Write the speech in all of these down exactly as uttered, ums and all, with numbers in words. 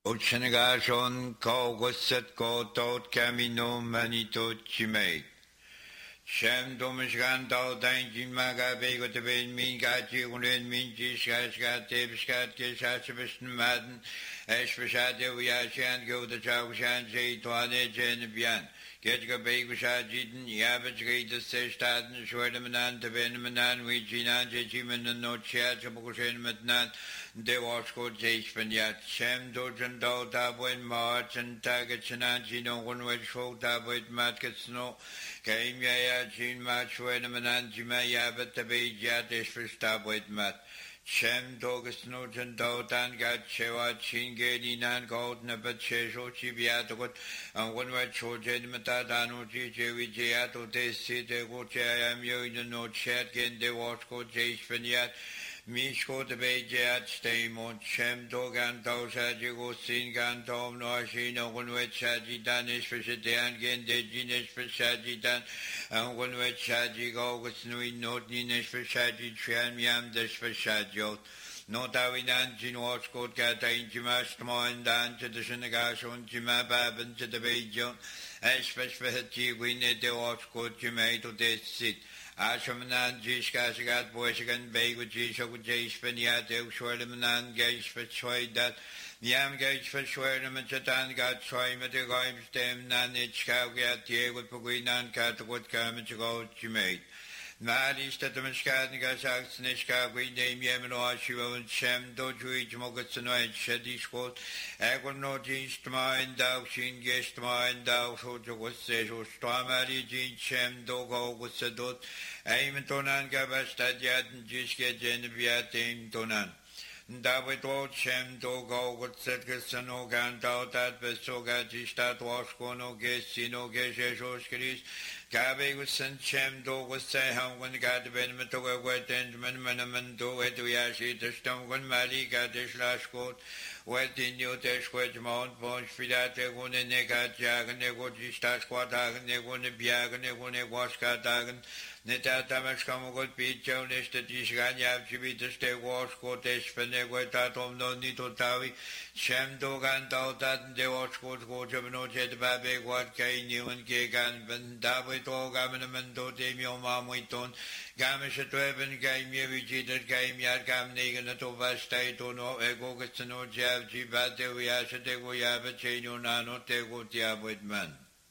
Oceanagashon ko gusset ko tot camino manito chimate. Shem domishgan do dain jin maga bego te ben min gachi unen min jishka shka tebshka ke shashbishn maden eshbishade uyashan go the chawshan jay toane jen bian. Getga Begusha-Jiden, Yabaj the Seshtaden, Schwedemanan, the Benemanan, Wijinan, Jejiman, and no chat, Bogushin Matnan, De Washko, Jespanyat, Shem, Dojan, Do, Tabuin, March, and Tagachanan, Gino, one way show, Tabuit, Matkats, no, Kaim Yaya, Jin, March, Wedemanan, Jima, Yabat, the Bejat, Ishfish, Tabuit, Mat. Shem Dogus Nujan Dotan got Chewa Chingedi Nan Gold Nabat Chesho Chibiatogot and one way Chojen Matadano Jijewi Jato de Site Gocha am you in no chat gen de Washko Jespanyat Mishko the Bejat Stamon Shem Dogan Dosa Jigo Singan Tom Noashino one way Chaji Danish for Shadian Gen de Jinish for Shaji Dan and one way Chaji Gogus Nui Not Ninish for Shaji Trian Yam Dish for Shadjot. No Tawinan Jinwashko Kata in Jimash Moin Dan to the Shinagashon Jima Baban to the Bejon as for Hachi Winnie de Washko Jimay to this sit. Ashamanan Jishkashigat Boyshagan Bego Jishok Jash Peniat Shwerdamanan Gage for Choi that Yam Gage for Shwerdam and Chatan got Choi Metagoim Stem Nanich Kagat Diego Puguinan Katakut Kamachago Jimate. Maris Tatamashkat Gashak Snishka, we name Yemino Ashivo and Shem Dojuich Mogatsanoid Shadishkot, Agono Jinstma and Dao Shin Gestma and Dao Sojo was Sejo Stamari Jin Shem Dogo was Sadot, Aimtonan Gabastadiat and Jiske Geneviat Aim Tonan. David Shem Dogo would set Gassano Gantao that Besoga Jistat Washkono Gesino Geshosh Chris. Gabe was sent Shem do was say how when God ben Matoga wet and Manaman do it to Yashi the stone when Mali got the slash coat, wet in you tesh wedge mount, punch fidate one nega jag and nego stash quatag and nego biag and nego washka dagan. Neta Tamash come good pitch on this that is Ganya to the stay wash cotesh feneguetatom no nito tawi. Shem dogan dautat de wash coat go no jet babe what kain you and Gagan ben David Gamanamando demio mamuiton Gamish at Weven game Yevichi that game yard gam negan at Ovastate or no ego gets no jab jibate we asha tego yaba chain nano tego diabwit man.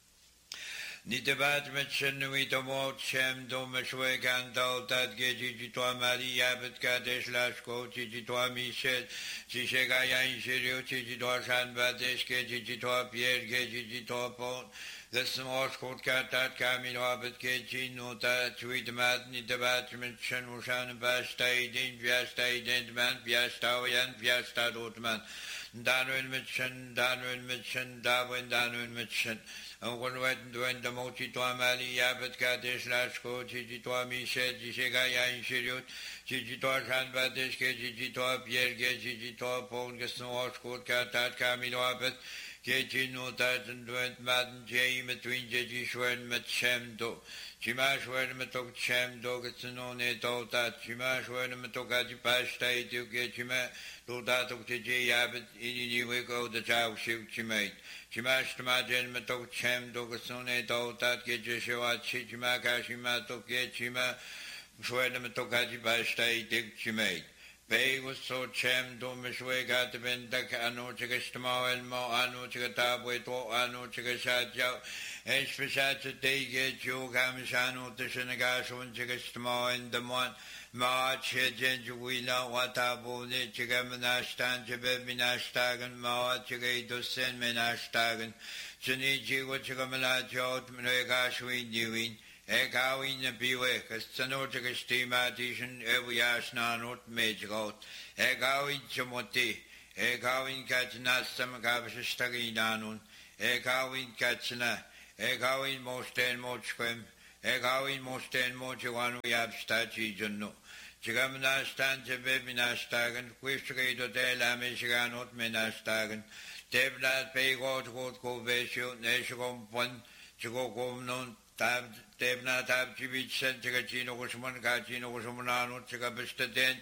Nitabat Metchenui Tomo Chem Domashwe Gandal Tat Geji Toa Mari Yabet Kadesh Lashko Chichitoa Michel Chishegaya Shirio Chichitoa Shan Badesh Geji Pierre Geji Pon the small court Katat Kamil Abet Geji Nota Tweetmat Nitabat Metchen Ushan Bastai Din Viastai Dentman Viastawian Viasta Dotman Danwin Metchen Danwin Metchen Darwin Danwin Metchen. And when when the Mochi to Amali Yabet Kadesh Lashko, Chichitoa Michel, Chishegaya in Shirut, Chichitoa Shan Badesh, Chichitoa Pierre, Chichitoa Pon, Gasnoshko, Katat Kamilo Abet, Kechino Tat and went Madden Jay between Jejishwer and Metchemdo. Chimashwer and Metok Chemdo, Gatsanone Tota, Chimashwer and Metokaji Pashta, to get Chima, to that of Jay Yabet, in we go the Chow Shiv Chimate. Chimashma Genmatok Chem Dogasone Dotat Gejeshua Chichimakashima Tokechima Shwedamatokaji Bashtai Dik Chimate. Pay was so Chem Domishwe got the Vendak Ano Chigastamo and Mo Ano Chigatabwe to Ano Chigashajo Eshpishach Dege Chugamisano Tishanagashon Chigastamo and the Mon March Jenjuila Watabo Chigamanashtan Chibeminashtagan Ma Chigado Sen Menashtagan Chuniji Wachigamala Jot Mregashwin Duin Ekawin Biwe Sanochikastima Tishan Eviashna Not Majgot Ekawin Chamoti Ekawin Kachna Samagavashtaginanun Ekawin Kachna Ekawin Mosten Mochquem Ekawin Mosten Mochiwan we have Stachi Juno Chigamanastan Chebebinastagan Quishredo de la Michiganot Menastagan Debnat Paygot Got Covesio Neshagom Pon Chigogom non Tab Debna Tab Chivich Chigachino Gusman Gachino Gusmanano Chigabistaden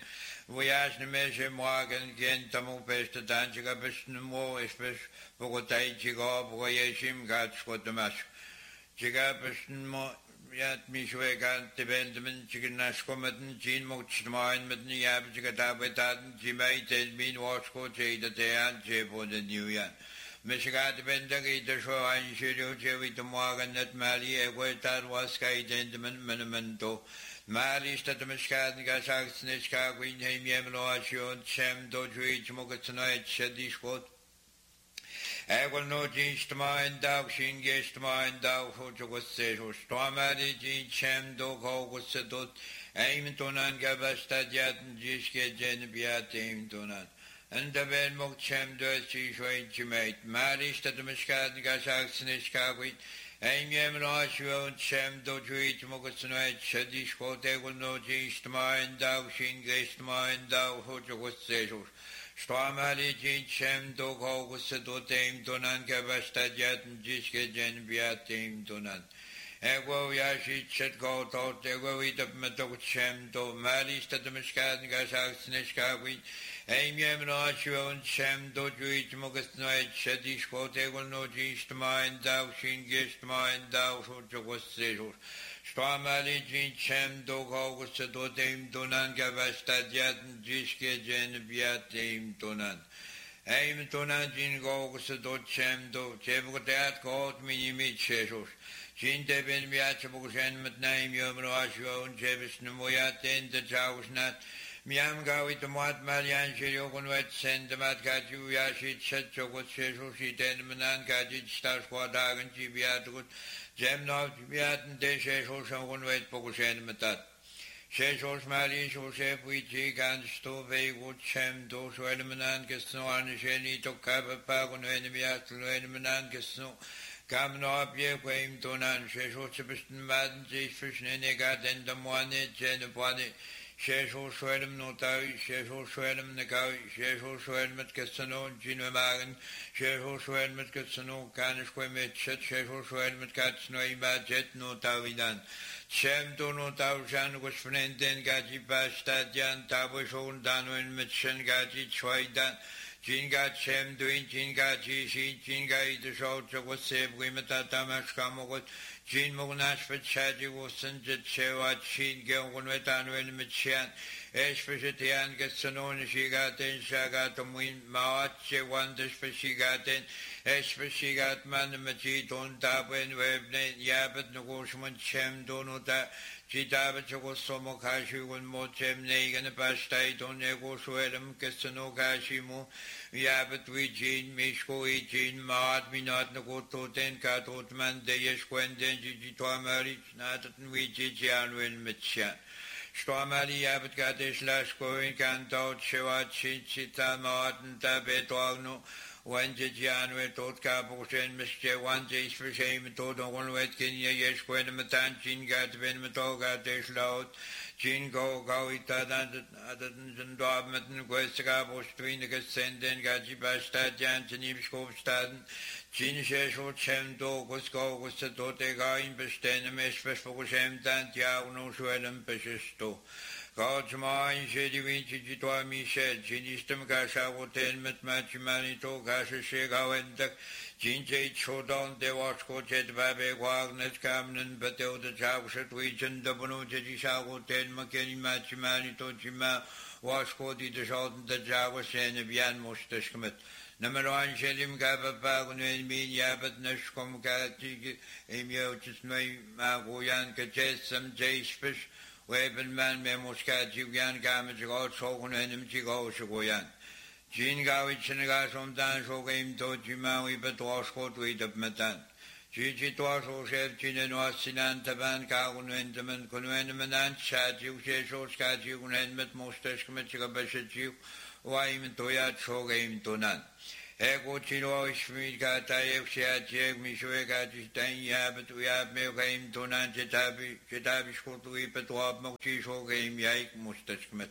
voyage ne me chez moi, gen tamo peste danchiga besne mo, espèce pour taï chiga, pour yeshim gat squatamash. Chiga besne mo, yat mi shwe gat te bendemen, chigenash komaten, chin mo chmain met ni yab chiga tabetaten, chimay tel min wasko, che de tean, che po de niuyan. Mishigat bendagi de show and shiru chevi to morgan net mali, a waitar was sky gentleman, menamento. Mali stat Miskat Gasak Snitchka, Queen Ham Yemlo, Ashon, Shem, Dodrich, Mogatanoit, Shadishkot. I will know Jinch to mine, Dog, Shin, Gesh to mine, Dog, who was said, who stormadi, Jin, Shem, Dog, was said, Aim Tonan, Gabastad, Yat, and Jishke, Jen, Biat, Aim Tonan. And the Ben Mok Shem, Dirty, Shway, Jimate, Mali stat Miskat Gasak Snitchka, Queen. Aim Yemlo, Ashon, Shem, Dodrich, Mogatanoit, Shadishkot, I will know Jinch to mine, Dog, Shin, Gesh to mine, Dog, who was said, Stormali Jin Shem Dog August Dotem Donan Gabastadiat and Jiske Jen Biatim Donan. Ego Yashi Chet Go Tot, Ego Eat of Metok Shem Do Mali Statamishkat Gasak Snishkawi, Aim Yamno and Shem Do Juit Mogus Noit, Shadish Kot, Ego no Jish to mine, Dao Shin Gish to mine, Dao Hojo was Sejur. Stormali Jin Shem Dog August Dotem Donan Gabastadiat and Jiske Jen Biatim Donan. Aim Donan Jin August Dot Shem Do, Chebukat called me image Sheshus. Jin Debin Biachabushan met name Yomro Ashio and Jebis Numoyat in the Jausnat. Miam Gawi to Mat Malian Shirokon Wet send the Matkaju Yashit Setchokot Sheshushi Denmanan Kajit Star Squadag and Jibiatukut. Jem no Biat and De Sheshos on Wet Pogushan Matat. Sheshos Mali Shosef Wichi and Stove would Shem Do Swelmanan Kesno and Sheni to Kaba Pagon Enemiat Luenmanan Kesno. Come no up ye quaim Donan Sheshos Sebistan Madan Jish Negat and the Moine Jenapani. Shesho Swedem Notawi, Shesho Swedem Nagawi, Shesho Swedem at Cassano, Gino Magan, Shesho Swedem at Cassano, Kanishquemet, Shesho Swedem at Katsno, Jet Notavidan, Shem to Notavishan was friend then Gaji Bastadian, Tabushon Danwin Mitchen Gaji Chwaidan, Jingat Shem doing Jingaji, Shin Jingai, the Shoucher was saved, Wimata Tamashkamogot. Jin Monash for Chaji was sent at Shewa, Shin Gilwan Wetan when Michian, Eshpetian gets known she got in Shagatum Win Mawache wonders for she got in Eshpe got man Machi don't tap when Webne Yabet Nogosman Chem Donota, Chitabacho Somokashi when Mochem Negan Pastai don't ego Swedem Kessano Kashimu. Yabet we Jin, Mishko, Jin, Maat, Minat, Nagoto, Ten Katot, Man, Deyesh, Quenden, Jitwa marriage, Natat, we Jijan, Win Mitchan. Stormali Yabet Gadish, Lashko, in Kantot, Shewat, Chita, Martin, Tabet, Ogno, one Jijan, with Tot Kaboshen, Mister one Jays for shame, Tot, one Wetkin, Yesh, Quentin, Matan, Jin, Gatbin, Matoga, Dish Loud. Jin go go ita dan dan dob met een kwestia bos twintig centen gaji basta jan tnim schopstaden Jin shesho chem do gos go gos to te ga in bestene mes fes voor chem dan ja uno suelen pesesto God's mind said you into to me said Jin istem gasha hotel met matchmani to gasha shega wendak Jin J Chodon de Wasko Jet Babe Wagner Kamnen Batel the Chawshat Wijan Dabano Jisha Hotel Makeni Matchmani to Jima Wasko di the Shot the Java Sen Bian Mostashkamet. Number one Shelim Gaba Pagun and Min Yabat Nashkom Kati Emio Chismay Magoyan Kajet some J Fish Weapon Man Memoska Jigan Gamage God Sogun and Chigo Shagoyan. Jin Gawich and Gasom Dan Shogame to Jimawi but Washkot with the Matan. Gigi Twasho Chef Jin and Wasinan Taban Kagun Endaman Kunuenamanan Chat you Shesho Skaju and Met Mostash Kamichika Bashachu, Waim Toyat Shogame to none. Ego Chilo Shmid Katayev Shat Jeg Mishuega Jistan Yabet we have Milgame to none Jetabi Jetabi Shkotu Ipetwab Mochi Shogame Yaik Mustash Kmet.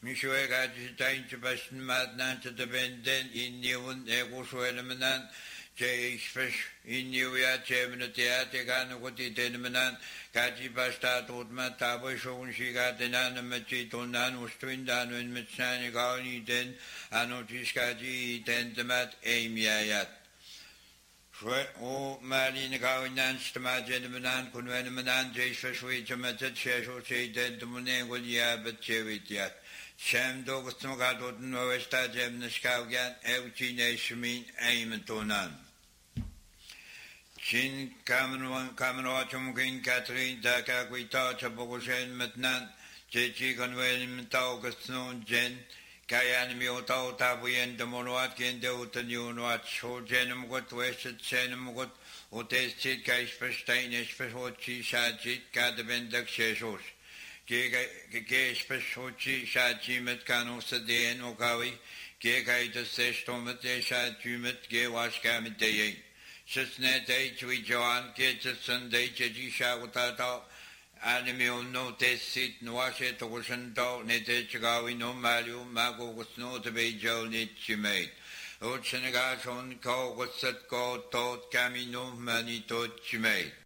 Mishuega Jistan Sebastian Madnan to the Benden in Newon Ego Swelamanan. 제이스페시 인니우야 제문어티야 대가누고티 되는면한 가지바스타 도드마 타보이 쇼운시가 되나는 멋지 돈난 우스트윈다는 멋지나니 가운이 된 아노티스까지 된 드맛 에이미아얏 오 말린 가운난 스트마제는면한 군웨는면한 제이스페시 점마저 최소세이 된 드문에 골리아벳 제위티앗 샘도 그스모가 도든 오웨스타 제문스카우간 에우치네시민 에이멘토난 진 카메노 카메노 좀긴 카트린 다카구이타 저보고센 metnan 제치 건웨님 타오그스노 젠 가야니미오 타오 타부엔 데모노앗 겐데우트니오노앗 쇼제는 것 웨스체는 것 오테스치 카이스페스타이네 스페소치 샤치 카드벤덕 셰소스 게가 게스페소치 샤치 met카노스데엔 오카위 게가이드 세스토메테 샤치메트 게와스카미테예 Sisne te chui joan ke tsin de ji sha uta ta anime no te sit no ashe to kushin to ne te chigawi no malu mago kusno te be jo ni chimei o chinaga shon ko kusat ko to kamino mani to chimei